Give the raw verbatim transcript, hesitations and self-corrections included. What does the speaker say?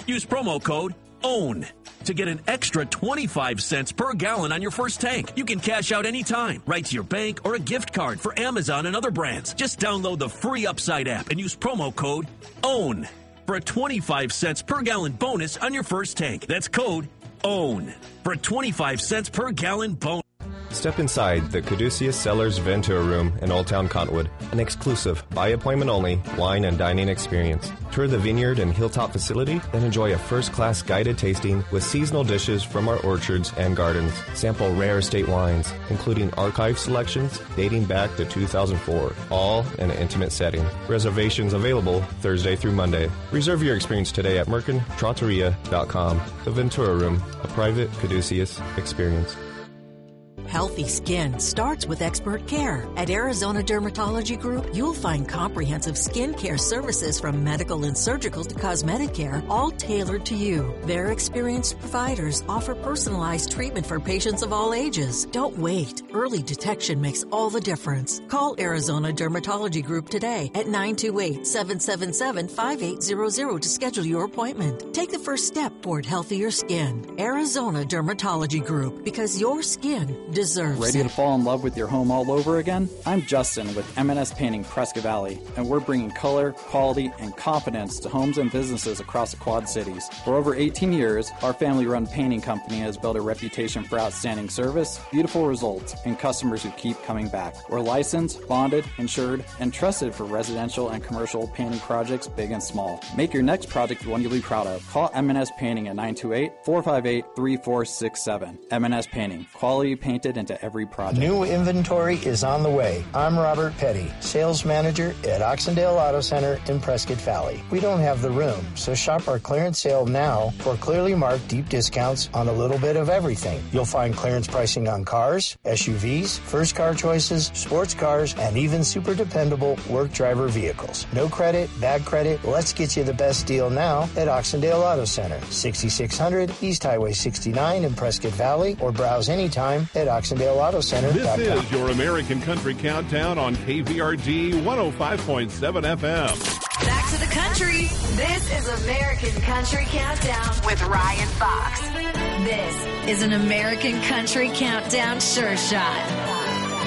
Use promo code OWN to get an extra twenty-five cents per gallon on your first tank. You can cash out anytime, right to your bank or a gift card for Amazon and other brands. Just download the free Upside app and use promo code OWN for a twenty-five cents per gallon bonus on your first tank. That's code OWN for a twenty-five cents per gallon bonus. Step inside the Caduceus Cellars Ventura Room in Old Town Cottonwood, an exclusive, by appointment only, wine and dining experience. Tour the vineyard and hilltop facility, then enjoy a first-class guided tasting with seasonal dishes from our orchards and gardens. Sample rare estate wines, including archive selections dating back to two thousand four, all in an intimate setting. Reservations available Thursday through Monday. Reserve your experience today at merkin trattoria dot com. The Ventura Room, a private Caduceus experience. Healthy skin starts with expert care. At Arizona Dermatology Group, you'll find comprehensive skin care services from medical and surgical to cosmetic care, all tailored to you. Their experienced providers offer personalized treatment for patients of all ages. Don't wait. Early detection makes all the difference. Call Arizona Dermatology Group today at nine two eight, seven seven seven, five eight zero zero to schedule your appointment. Take the first step toward healthier skin. Arizona Dermatology Group, because your skin deserves Ready it. to fall in love with your home all over again? I'm Justin with M and S Painting Prescott Valley, and we're bringing color, quality, and confidence to homes and businesses across the Quad Cities. For over eighteen years, our family-run painting company has built a reputation for outstanding service, beautiful results, and customers who keep coming back. We're licensed, bonded, insured, and trusted for residential and commercial painting projects big and small. Make your next project one you'll be proud of. Call M and S Painting at nine two eight, four five eight, three four six seven. M and S Painting, quality painted into every project. New inventory is on the way. I'm Robert Petty, sales manager at Oxendale Auto Center in Prescott Valley. We don't have the room, so shop our clearance sale now for clearly marked deep discounts on a little bit of everything. You'll find clearance pricing on cars, S U Vs, first car choices, sports cars, and even super dependable work driver vehicles. No credit, bad credit. Let's get you the best deal now at Oxendale Auto Center, sixty-six hundred East Highway sixty-nine in Prescott Valley, or browse anytime at Oxendale Auto Center. This is your American Country Countdown on K V R D one oh five point seven F M. Back to the country. This is American Country Countdown with Ryan Fox. This is an American Country Countdown sure shot.